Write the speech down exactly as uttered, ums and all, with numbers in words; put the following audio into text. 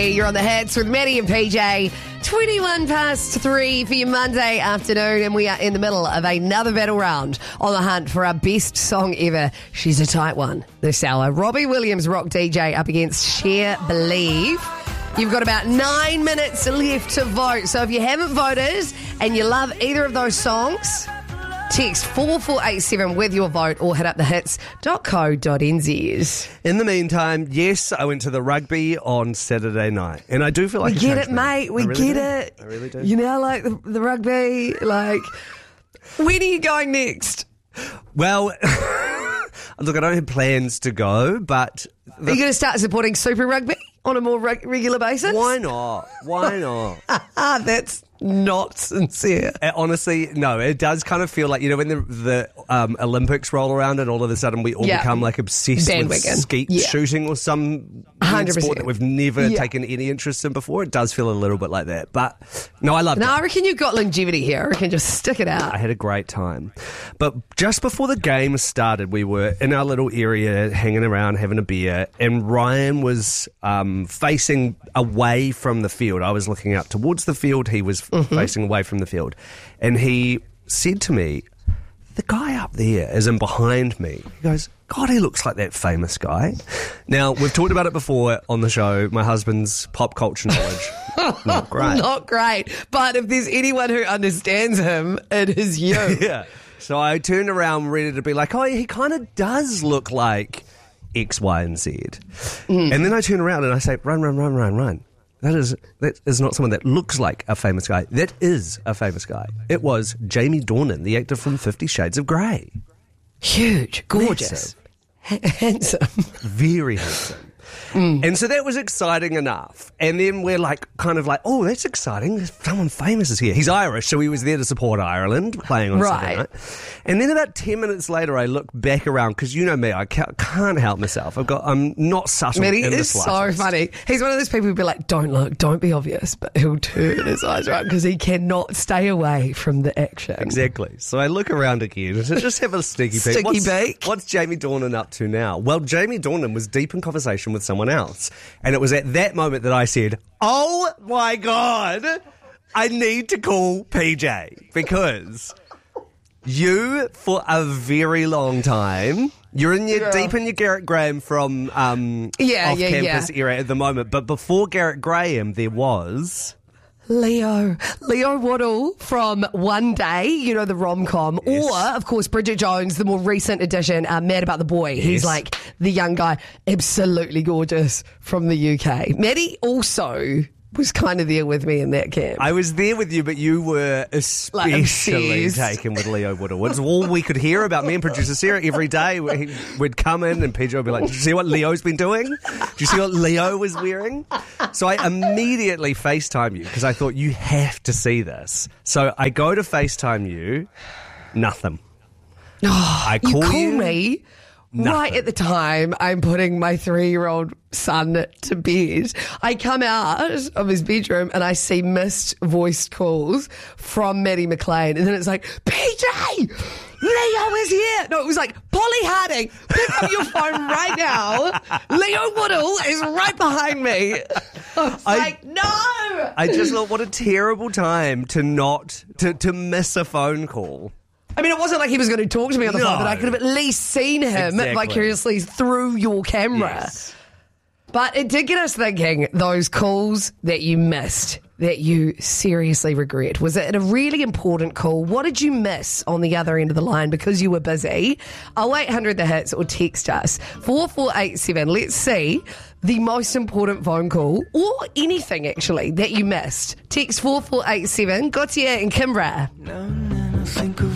You're on the hits with Maddie and P J. twenty-one past three for your Monday afternoon, and we are in the middle of another battle round on the hunt for our best song ever. She's a tight one this hour. Robbie Williams, Rock D J, up against Cher, Believe. You've got about nine minutes left to vote. So if you haven't voted and you love either of those songs, text four four eight seven with your vote or hit up the hits dot co dot n z. In the meantime, yes, I went to the rugby on Saturday night. And I do feel like we a get it, changed mate. We really get do. it. I really do. You know, like the, the rugby, like, when are you going next? Well, look, I don't have plans to go, but... Are you going to start supporting Super Rugby on a more reg- regular basis? Why not? Why not? Ah, that's not sincere. Uh, Honestly, no, it does kind of feel like, you know, when the, the um, Olympics roll around and all of a sudden we all Yeah. become like obsessed Bandwagon. with skeet Yeah. shooting or some one weird hundred percent. sport that we've never Yeah. taken any interest in before. It does feel a little bit like that. But no, I love it. No, I reckon you've got longevity here. I reckon just stick it out. I had a great time. But just before the game started, we were in our little area hanging around, having a beer, and Ryan was um, facing away from the field. I was looking out towards the field. He was Mm-hmm. facing away from the field. And he said to me, the guy up there, as in behind me, he goes, God, he looks like that famous guy. Now, we've talked about it before on the show, my husband's pop culture knowledge. Not great. Not great. But if there's anyone who understands him, it is you. Yeah. So I turned around ready to be like, oh, he kind of does look like X, Y, and Z. Mm. And then I turn around and I say, run, run, run, run, run. That is that is not someone that looks like a famous guy. That is a famous guy. It was Jamie Dornan, the actor from Fifty Shades of Grey. Huge. Gorgeous. H- handsome. Very handsome. Mm. And so that was exciting enough. And then we're like, kind of like, oh, that's exciting. Someone famous is here. He's Irish, so he was there to support Ireland, playing on Right. Saturday night. And then about ten minutes later, I look back around, because you know me, I ca- can't help myself. I've got, I'm not subtle Matty in the is so slightest. funny. He's one of those people who'd be like, don't look, don't be obvious, but he'll turn his eyes around because he cannot stay away from the action. Exactly. So I look around again to just have a sneaky peek. Sneaky what's, peek. What's Jamie Dornan up to now? Well, Jamie Dornan was deep in conversation with someone else. And it was at that moment that I said, oh my God, I need to call P J, because you, for a very long time, you're in your Yeah. deep in your Garrett Graham from um, Yeah, yeah, off-campus yeah. era at the moment. But before Garrett Graham, there was... Leo. Leo Waddle from One Day, you know, the rom-com. Yes. Or, of course, Bridget Jones, the more recent edition, uh, Mad About the Boy. Yes. He's like the young guy, absolutely gorgeous from the U K. Maddie also was kind of there with me in that camp. I was there with you, but you were especially obsessed. taken with Leo Waddle. It's all we could hear about. Me and producer Sarah every day, we- we'd come in and Pedro would be like, did you see what Leo's been doing? Did you see what Leo was wearing? So I immediately FaceTime you because I thought, you have to see this. So I go to FaceTime you, nothing. I you call call you, me nothing. right at the time I'm putting my three-year-old son to bed. I come out of his bedroom and I see missed voiced calls from Maddie McLean, and then it's like, P J, Leo is here. No, it was like, Polly Harding, pick up your phone right now. Leo Waddle is right behind me. I was I- like, no. I just thought, what a terrible time to not, to, to miss a phone call. I mean, it wasn't like he was going to talk to me on the No. phone, but I could have at least seen him Exactly. vicariously through your camera. Yes. But it did get us thinking, those calls that you missed, that you seriously regret. Was it a really important call? What did you miss on the other end of the line because you were busy? oh eight hundred the hits or text us. four four eight seven. Let's see the most important phone call, or anything actually, that you missed. Text four four eight seven. Gautier and Kimbra. Now and then I think of